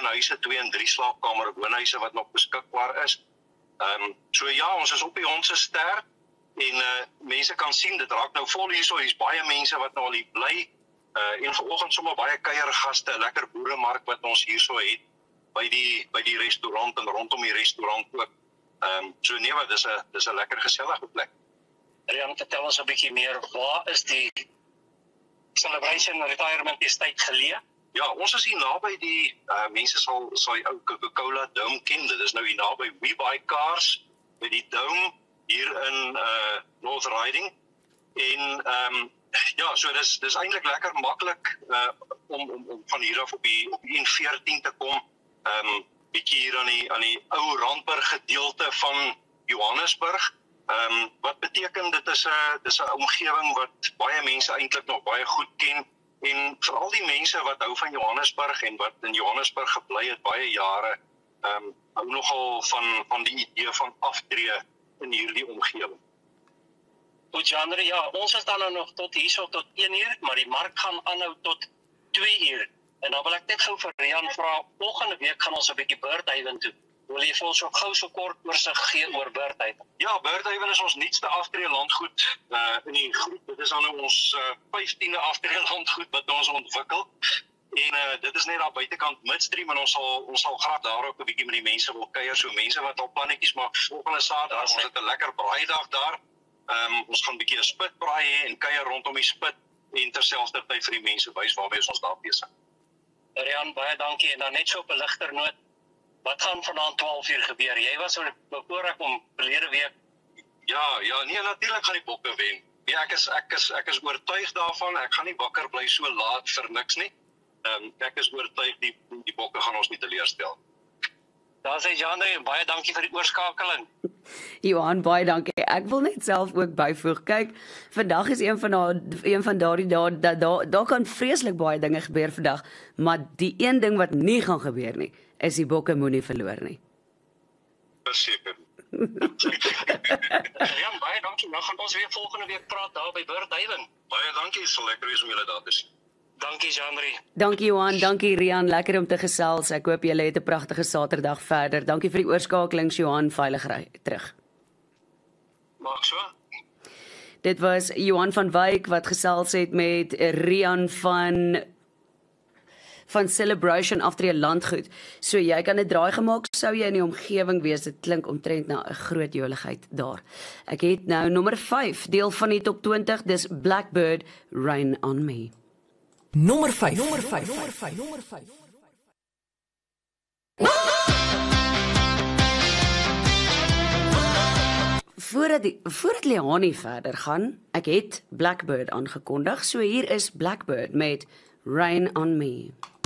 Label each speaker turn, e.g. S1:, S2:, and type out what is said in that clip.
S1: woonhuise, 2 en 3 slaapkamer woonhuise wat nog beskikbaar is. So ja, ons is op die Hondse Ster en mense kan sien, dit raak nou vol hierso, hier's baie mense wat nou al hier bly. En vanoggend sommer baie kuiergaste, lekker boeremark wat ons hierso het by die restaurant en rondom die restaurant ook. So nee, maar dis 'n lekker gesellige plek.
S2: Rian, vertel ons 'n bietjie meer, waar is die Celebration Retirement Estate geleë?
S1: Ja, ons is hier naby die, mense sal die ou Coca-Cola Dome ken, dit is nou hier naby We Buy Cars, by die Dome, hier in North Riding, en ja, so dis eintlik lekker maklik om van hier af op die N14 te kom, bietjie hier aan die ou Randburg gedeelte van Johannesburg, wat beteken dit is 'n omgewing wat baie mense eintlik nog baie goed ken, en veral die mense wat hou van Johannesburg en wat in Johannesburg gebly het baie jare, hou nogal van die idee van aftree in hierdie omgewing.
S2: Goed, Jean-Marie, ja, ons is dan nou nog tot hierso tot 1 uur, maar die mark gaan aanhou tot 2 uur. En dan wil ek net gou vir Rian vra, volgende week gaan ons 'n bietjie Birdhaven toe. Wil jy vir ons ook gou so kort oorsig gee oor Birdhaven?
S1: Ja, Birdhaven is ons nuutste aftree landgoed in die groep. Dit is dan nou ons 15de aftree landgoed wat ons ontwikkel. En dit is net daar buitekant Midstream, en ons sal graag daar ook 'n bietjie met die mense wil kuier, so mense wat al plannetjies maak volgende Saterdag, ons het 'n lekker braaidag daar. Ons gaan 'n bietjie 'n spitbraai hê en kuier rondom die spit, en terselfdertyd vir die mense wys waarmee ons daar besig.
S2: Rian, baie dankie, en dan net so op 'n ligter noot, wat gaan vanaand 12 uur gebeur? Jy was so bevoorreg om verlede week.
S1: Ja, nee, natuurlik gaan die Bokke wen. Nee, ek is oortuig daarvan, ek gaan nie wakker bly so laat vir niks nie. Ek is oortuig die Bokke gaan ons nie teleurstel.
S2: Daar sê Jean-Marie, baie dankie vir die oorskakeling.
S3: Johan, baie dankie. Ek wil net self ook byvoeg. Kyk, vandag is een van daardie dae, daar kan vreeslik baie dinge gebeur vandag, maar die een ding wat nie gaan gebeur nie, is die Bokke moenie verloor nie.
S1: Verseker.
S2: Ja, baie dankie. Nou gaan ons weer volgende week praat daar by Birdhaven.
S1: Baie dankie, sal lekker wees om julle daar te sien.
S2: Dankie, Jean-Marie.
S3: Dankie Johan, dankie Rian, lekker om te gesels. Ek hoop julle het 'n pragtige Saterdag verder. Dankie vir die oorskakelings, Johan, veilig terug.
S2: Maak so.
S3: Dit was Johan van Wyk wat gesels het met Rian van Celebration Aftree Landgoed. So jy kan 'n draai gemaak, sou jy in die omgewing wees. Dit klink omtrent na 'n groot joligheid daar. Ek het nou nommer 5, deel van die top 20, dis Blackbird, Rain on Me.
S4: Nommer 5.
S3: Voordat Leani verder gaan, ek het Blackbird aangekondig, so hier is Blackbird met Rain on Me.